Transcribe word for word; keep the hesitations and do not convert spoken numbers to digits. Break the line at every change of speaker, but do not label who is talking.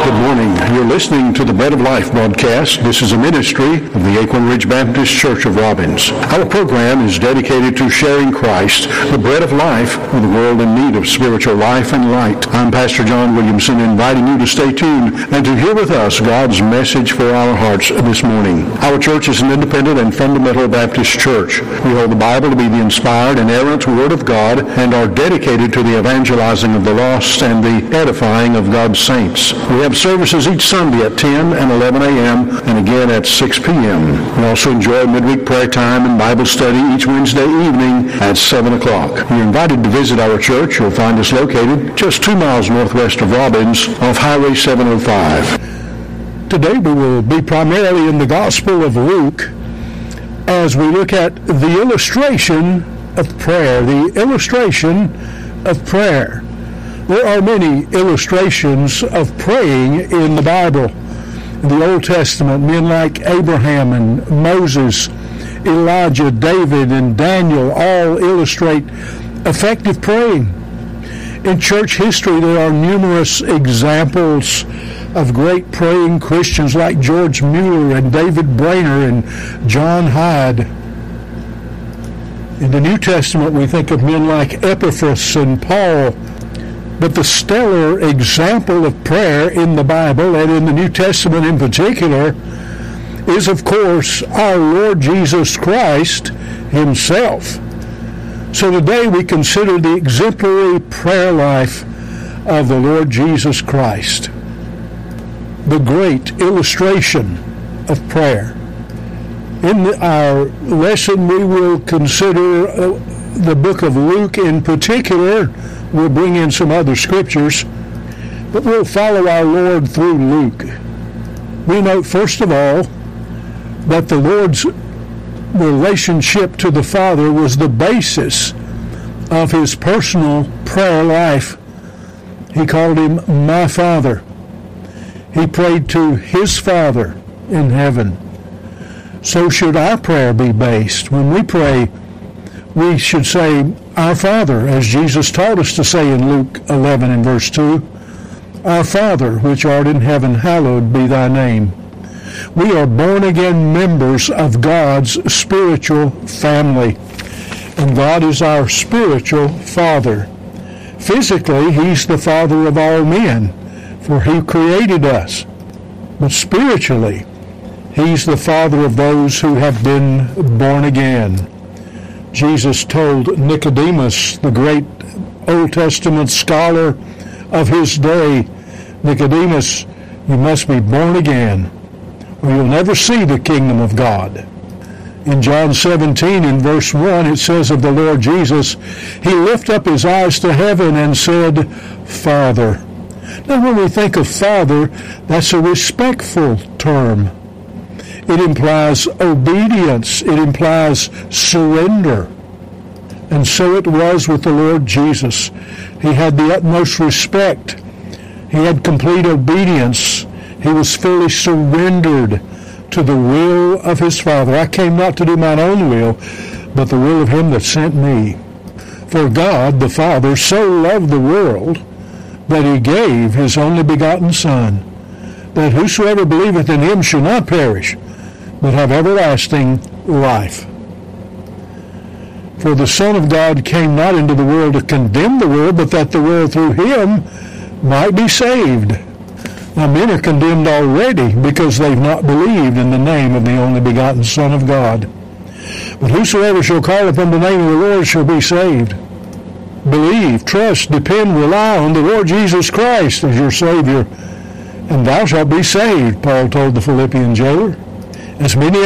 Good morning. You're listening to the Bread of Life broadcast. This is a ministry of the Acorn Ridge Baptist Church of Robbins. Our program is dedicated to sharing Christ, the bread of life, with a world in need of spiritual life and light. I'm Pastor John Williamson, inviting you to stay tuned and to hear with us God's message for our hearts this morning. Our church is an independent and fundamental Baptist church. We hold the Bible to be the inspired and inerrant Word of God and are dedicated to the evangelizing of the lost and the edifying of God's saints. We have services each Sunday at ten and eleven a.m. and again at six p.m. We also enjoy midweek prayer time and Bible study each Wednesday evening at seven o'clock. You're invited to visit our church. You'll find us located just two miles northwest of Robbins off Highway seven oh five.
Today we will be primarily in the Gospel of Luke as we look at the illustration of prayer, the illustration of prayer. There are many illustrations of praying in the Bible. In the Old Testament, men like Abraham and Moses, Elijah, David, and Daniel all illustrate effective praying. In church history, there are numerous examples of great praying Christians like George Mueller and David Brainerd and John Hyde. In the New Testament, we think of men like Epaphras and Paul. But the stellar example of prayer in the Bible, and in the New Testament in particular, is, of course, our Lord Jesus Christ himself. So today we consider the exemplary prayer life of the Lord Jesus Christ, the great illustration of prayer. In the, our lesson, we will consider uh, the book of Luke in particular. We'll bring in some other scriptures, but we'll follow our Lord through Luke. We note, first of all, that the Lord's relationship to the Father was the basis of his personal prayer life. He called him my Father. He prayed to his Father in heaven. So should our prayer be based. When we pray, we should say, Our Father, as Jesus taught us to say in Luke eleven and verse two, Our Father, which art in heaven, hallowed be thy name. We are born-again members of God's spiritual family, and God is our spiritual Father. Physically, he's the Father of all men, for he created us. But spiritually, he's the Father of those who have been born again. Jesus told Nicodemus, the great Old Testament scholar of his day, Nicodemus, you must be born again, or you'll never see the kingdom of God. In John seventeen, in verse one, it says of the Lord Jesus, he lifted up his eyes to heaven and said, Father. Now, when we think of Father, that's a respectful term. It implies obedience. It implies surrender. And so it was with the Lord Jesus. He had the utmost respect. He had complete obedience. He was fully surrendered to the will of his Father. I came not to do mine own will, but the will of him that sent me. For God, the Father, so loved the world that he gave his only begotten Son, that whosoever believeth in him shall not perish, but have everlasting life. For the Son of God came not into the world to condemn the world, but that the world through him might be saved. Now men are condemned already because they've not believed in the name of the only begotten Son of God. But whosoever shall call upon the name of the Lord shall be saved. Believe, trust, depend, rely on the Lord Jesus Christ as your Savior, and thou shalt be saved, Paul told the Philippian jailer. As many